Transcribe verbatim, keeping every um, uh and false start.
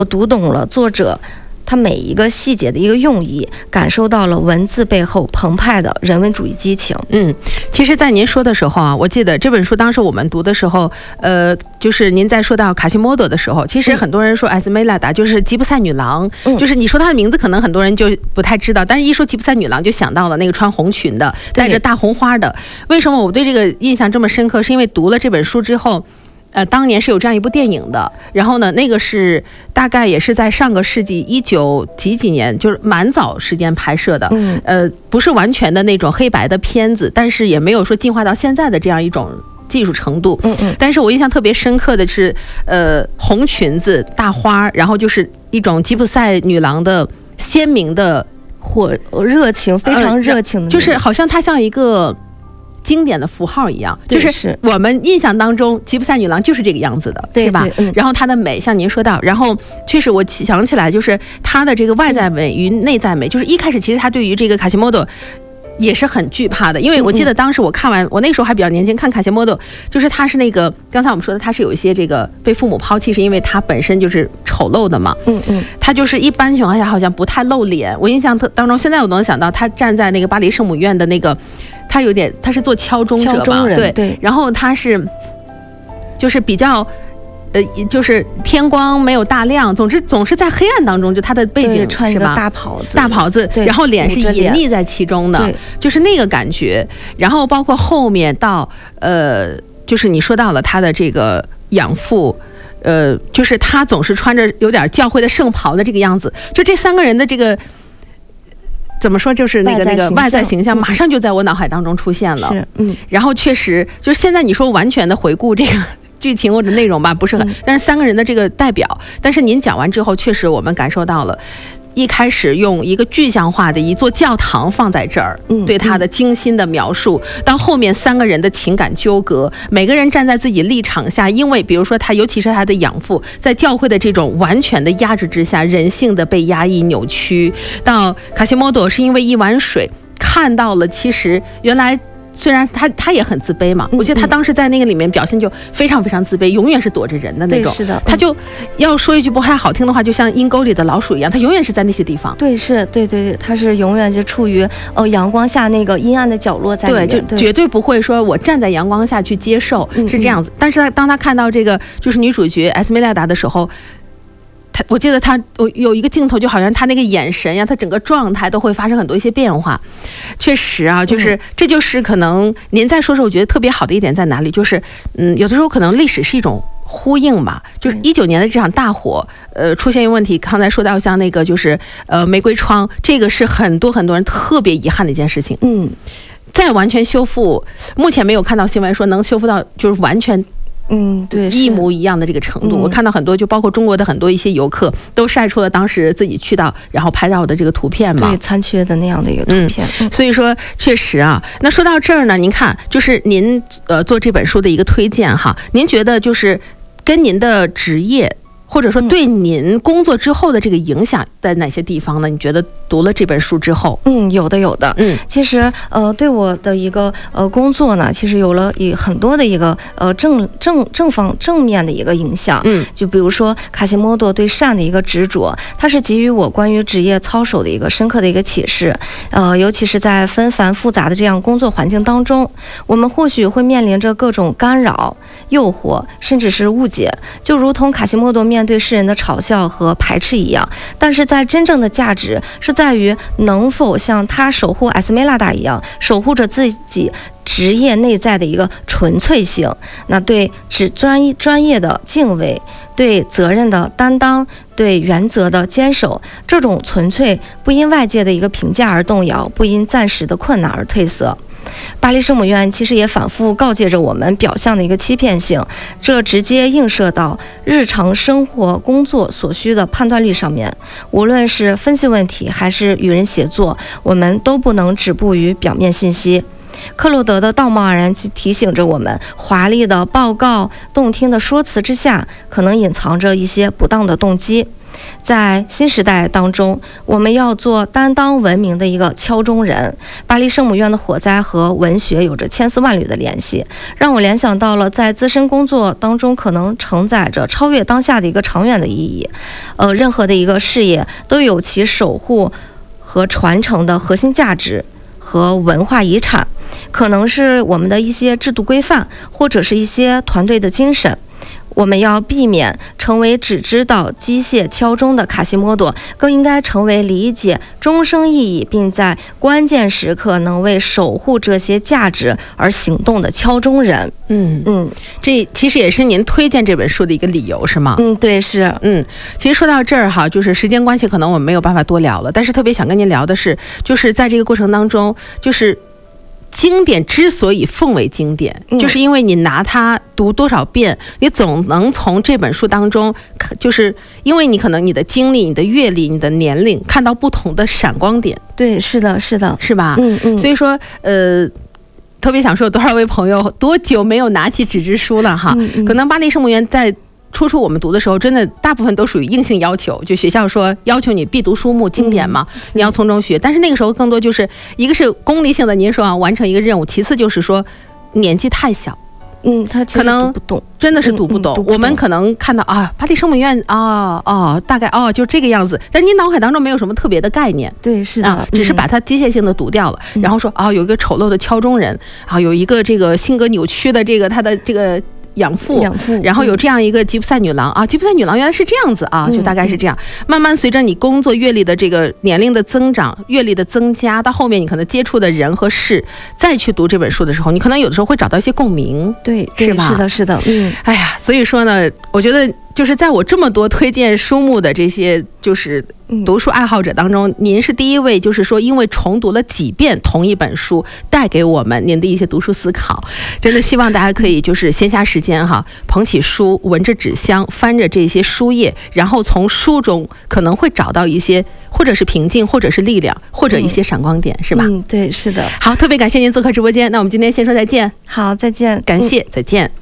我读懂了作者他每一个细节的一个用意，感受到了文字背后澎湃的人文主义激情。 嗯，其实在您说的时候啊，我记得这本书当时我们读的时候，呃，就是您在说到卡西莫多的时候，其实很多人说埃斯梅拉达就是吉普赛女郎、嗯、就是你说她的名字可能很多人就不太知道，但是一说吉普赛女郎就想到了那个穿红裙的带着大红花的。为什么我对这个印象这么深刻，是因为读了这本书之后，呃，当年是有这样一部电影的，然后呢，那个是大概也是在上个世纪一九几几年，就是蛮早时间拍摄的，嗯，呃，不是完全的那种黑白的片子，但是也没有说进化到现在的这样一种技术程度，嗯嗯。但是我印象特别深刻的是，呃，红裙子、大花，然后就是一种吉普赛女郎的鲜明的火热情，非常热情的、呃， 就是好像她像一个经典的符号一样，就是我们印象当中吉普赛女郎就是这个样子的，是吧？嗯、然后她的美，像您说到，然后确实我想起来，就是她的这个外在美与内在美，就是一开始其实她对于这个卡西莫多也是很惧怕的，因为我记得当时我看完，我那时候还比较年轻，看卡西莫多，就是他是那个刚才我们说的，他是有一些这个被父母抛弃，是因为他本身就是丑陋的嘛，嗯嗯，他就是一般情况下好像不太露脸。我印象当中，现在我能想到他站在那个巴黎圣母院的那个。他有点，他是做敲钟者吧？对对。然后他是，就是比较，呃，就是天光没有大亮，总之总是在黑暗当中，就他的背景穿一个大袍子， 大袍子，然后脸是隐匿在其中的，就是那个感觉。然后包括后面到，呃，就是你说到了他的这个养父。呃，就是他总是穿着有点教会的圣袍的这个样子，就这三个人的这个。怎么说，就是那个那个外在形象马上就在我脑海当中出现了，是，嗯，然后确实就是现在你说完全的回顾这个剧情或者内容吧，不是很，但是三个人的这个代表，但是您讲完之后，确实我们感受到了。一开始用一个具象化的一座教堂放在这儿，嗯，对他的精心的描述，到后面三个人的情感纠葛，每个人站在自己立场下，因为比如说他，尤其是他的养父，在教会的这种完全的压制之下，人性的被压抑扭曲，到卡西莫多是因为一碗水看到了，其实原来。虽然他他也很自卑嘛，我记得他当时在那个里面表现就非常非常自卑，永远是躲着人的那种。 是的， 他就要说一句不太好听的话，就像阴沟里的老鼠一样，他永远是在那些地方。 对，是，对对对，他是永远就处于呃阳光下那个阴暗的角落在里面。 对，就绝对不会说我站在阳光下去接受，是这样子。但是他当他看到这个就是女主角埃斯梅拉达的时候。他我记得他有有一个镜头，就好像他那个眼神呀，他整个状态都会发生很多一些变化。确实啊，就是这就是可能您再说说，我觉得特别好的一点在哪里？就是嗯，有的时候可能历史是一种呼应吧。就是一九年的这场大火，呃，出现一个问题，刚才说到像那个就是呃玫瑰窗，这个是很多很多人特别遗憾的一件事情。嗯，再完全修复，目前没有看到新闻说能修复到就是完全。 嗯，对， 一模一样的这个程度，嗯、我看到很多，就包括中国的很多一些游客都晒出了当时自己去到然后拍到的这个图片嘛， 对，残缺的那样的一个图片。 嗯、所以说，确实啊，那说到这儿呢，您看，就是您呃做这本书的一个推荐哈，您觉得就是跟您的职业。或者说对您工作之后的这个影响在哪些地方呢？你觉得读了这本书之后？ 嗯，有的有的。嗯，其实呃对我的一个呃工作呢，其实有了以很多的一个呃正正正方正面的一个影响。嗯，就比如说卡西莫多对善的一个执着，它是给予我关于职业操守的一个深刻的一个启示。呃，尤其是在纷繁复杂的这样工作环境当中，我们或许会面临着各种干扰、诱惑，甚至是误解，就如同卡西莫多面对世人的嘲笑和排斥一样，但是在真正的价值是在于能否像他守护埃斯梅拉达一样，守护着自己职业内在的一个纯粹性，那对只专专业的敬畏，对责任的担当，对原则的坚守，这种纯粹不因外界的一个评价而动摇，不因暂时的困难而褪色。巴黎圣母院其实也反复告诫着我们表象的一个欺骗性，这直接映射到日常生活工作所需的判断力上面。无论是分析问题还是与人协作，我们都不能止步于表面信息。克洛德的道貌岸然提醒着我们，华丽的报告、动听的说辞之下，可能隐藏着一些不当的动机。 在新时代当中，我们要做担当文明的一个敲钟人。巴黎圣母院的火灾和文学有着千丝万缕的联系，让我联想到了在自身工作当中可能承载着超越当下的一个长远的意义。呃，任何的一个事业都有其守护和传承的核心价值和文化遗产，可能是我们的一些制度规范，或者是一些团队的精神。我们要避免成为只知道机械敲钟的卡西莫多，更应该成为理解钟声意义，并在关键时刻能为守护这些价值而行动的敲钟人。 嗯嗯，这其实也是您推荐这本书的一个理由，是吗？ 嗯，对，是。 嗯，其实说到这儿哈，就是时间关系，可能我们没有办法多聊了，但是特别想跟您聊的是，就是在这个过程当中，就是经典之所以奉为经典，就是因为你拿它读多少遍，你总能从这本书当中，就是因为你可能你的经历、你的阅历、你的年龄，看到不同的闪光点。 对，是的，是的， 是吧？ 嗯嗯。 所以说，呃。特别想说，有多少位朋友多久没有拿起纸质书了哈？嗯嗯，可能巴黎圣母院在初初我们读的时候，真的大部分都属于硬性要求，就学校说要求你必读书目经典嘛，嗯、你要从中学。但是那个时候更多就是一个是功利性的，您说啊完成一个任务，其次就是说年纪太小。 嗯，他可能读不懂， 真的是读不懂。嗯嗯、读不懂我们可能看到啊，巴黎圣母院啊哦，大概哦就这个样子，但是你脑海当中没有什么特别的概念。 对，是的， 啊、只是把它机械性的读掉了，嗯、然后说啊，有一个丑陋的敲钟人啊，有一个这个性格扭曲的这个他的这个。养父， 养父， 然后有这样一个吉普赛女郎、嗯、啊，吉普赛女郎原来是这样子啊，就大概是这样。嗯、慢慢随着你工作阅历的这个年龄的增长，阅历的增加，到后面你可能接触的人和事，再去读这本书的时候，你可能有的时候会找到一些共鸣， 对， 是吧？ 是的，是的，嗯， 哎呀，所以说呢，我觉得就是在我这么多推荐书目的这些就是读书爱好者当中，您是第一位，就是说因为重读了几遍同一本书，带给我们您的一些读书思考。真的希望大家可以就是闲暇时间哈，捧起书，闻着纸香，翻着这些书页，然后从书中可能会找到一些或者是平静，或者是力量，或者一些闪光点，嗯、是吧？ 嗯，对，是的。 好，特别感谢您做客直播间，那我们今天先说再见。 好，再见， 感谢，嗯、再见。